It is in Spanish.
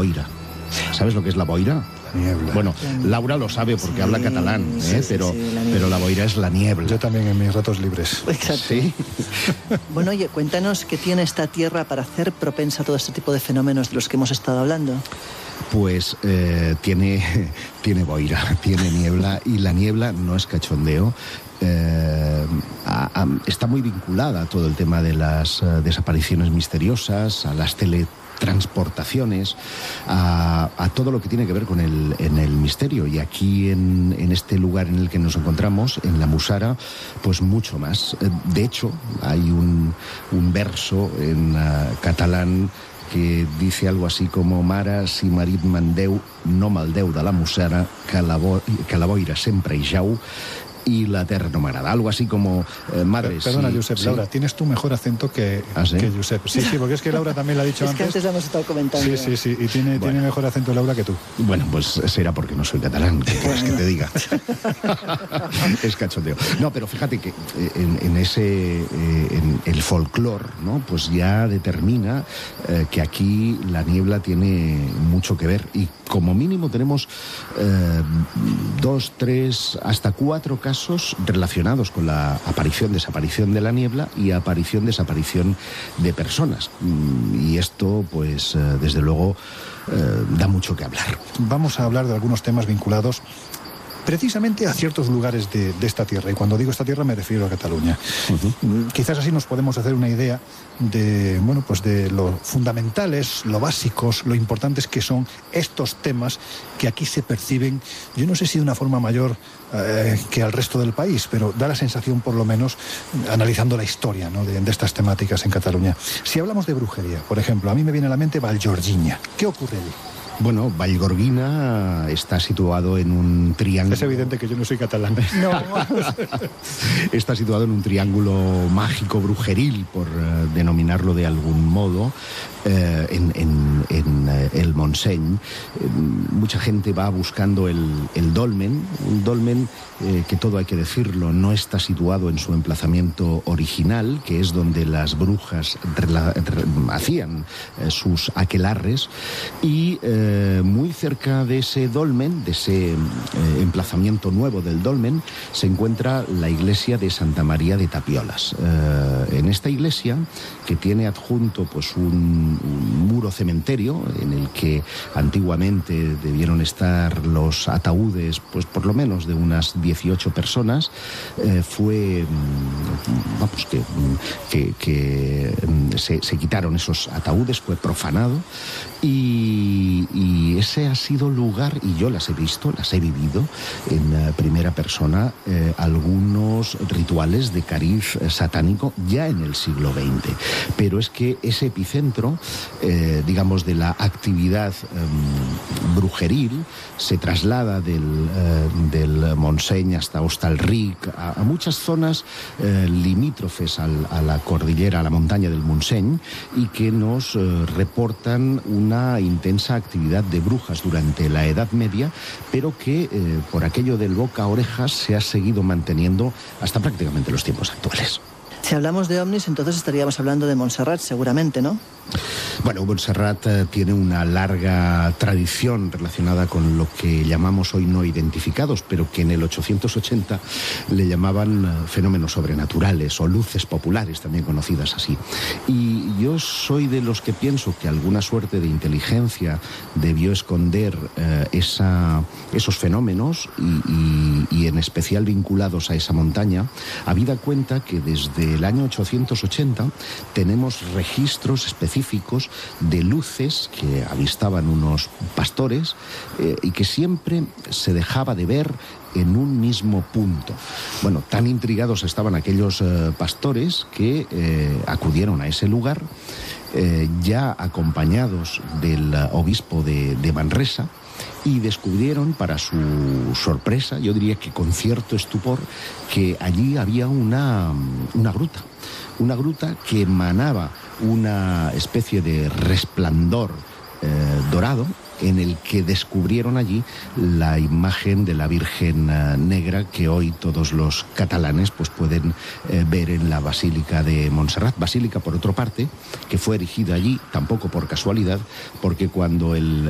boira. ¿Sabes lo que es la boira? Niebla. Bueno, Laura lo sabe porque habla catalán, pero la boira es la niebla. Yo también en mis ratos libres. Exacto. Sí. Bueno, oye, cuéntanos qué tiene esta tierra para hacer propensa a todo este tipo de fenómenos de los que hemos estado hablando. Pues tiene boira, tiene niebla, y la niebla no es cachondeo. Está muy vinculada a todo el tema de las desapariciones misteriosas, a las teletransportaciones, a todo lo que tiene que ver con el misterio. Y aquí en este lugar en el que nos encontramos, en la Mussara, pues mucho más. De hecho, hay un verso en catalán que dice algo así como: «Mare, si marit mandeu, no maldeu de la Mussara, que la boira sempre hi jau, y la terra no m'agrada». Algo así como, madre... Perdona, sí, Josep, sí. Laura, tienes tu mejor acento que Josep. Sí, porque es que Laura también lo ha dicho Es que antes lo hemos estado comentando. Sí, y tiene mejor acento Laura que tú. Bueno, pues será porque no soy catalán, ¿qué quieres que te diga? Es cachondeo. No, pero fíjate que en el folclore, ¿no? Pues ya determina que aquí la niebla tiene mucho que ver, y como mínimo tenemos 2, 3, hasta 4 casos relacionados con la aparición-desaparición de la niebla y aparición-desaparición de personas. Y esto, pues, desde luego, da mucho que hablar. Vamos a hablar de algunos temas vinculados precisamente a ciertos lugares de esta tierra, y cuando digo esta tierra me refiero a Cataluña. Quizás así nos podemos hacer una idea de, bueno, pues de lo fundamentales, lo básicos, lo importantes que son estos temas que aquí se perciben, yo no sé si de una forma mayor que al resto del país, pero da la sensación, por lo menos, analizando la historia, ¿no?, de estas temáticas en Cataluña. Si hablamos de brujería, por ejemplo, a mí me viene a la mente Vallgorguina. ¿Qué ocurre allí? Bueno, Vallgorguina está situado en un triángulo... Es evidente que yo no soy catalán. No. Está situado en un triángulo mágico brujeril, por denominarlo de algún modo, en el Montseny. Mucha gente va buscando el dolmen, un dolmen que, todo hay que decirlo, no está situado en su emplazamiento original, que es donde las brujas hacían sus aquelarres, y muy cerca de ese dolmen, de ese emplazamiento nuevo del dolmen, se encuentra la iglesia de Santa María de Tapiolas. En esta iglesia, que tiene adjunto pues un muro cementerio en el que antiguamente debieron estar los ataúdes, pues por lo menos de unas 18 personas, se quitaron esos ataúdes, fue profanado, y ese ha sido lugar, y yo las he visto, las he vivido en primera persona, algunos rituales de cariz satánico ya en el siglo XX. Pero es que ese epicentro, digamos, de la actividad brujeril se traslada del Montseny hasta Hostalric, a muchas zonas limítrofes a la cordillera, a la montaña del Montseny, y que nos reportan una intensa actividad de brujas durante la Edad Media, pero que por aquello del boca a orejas se ha seguido manteniendo hasta prácticamente los tiempos actuales. Si hablamos de ovnis, entonces estaríamos hablando de Montserrat, seguramente, ¿no? Bueno, Montserrat tiene una larga tradición relacionada con lo que llamamos hoy no identificados, pero que en el 880 le llamaban fenómenos sobrenaturales o luces populares, también conocidas así. Y yo soy de los que pienso que alguna suerte de inteligencia debió esconder esos fenómenos, y en especial vinculados a esa montaña, habida cuenta que desde el año 880 tenemos registros específicos de luces que avistaban unos pastores, y que siempre se dejaba de ver en un mismo punto. Bueno, tan intrigados estaban aquellos pastores que acudieron a ese lugar, ya acompañados del obispo de Manresa, y descubrieron, para su sorpresa, yo diría que con cierto estupor, que allí había una gruta que emanaba una especie de resplandor dorado, en el que descubrieron allí la imagen de la Virgen Negra, que hoy todos los catalanes pues pueden ver en la Basílica de Montserrat. Basílica, por otra parte, que fue erigida allí, tampoco por casualidad, porque cuando el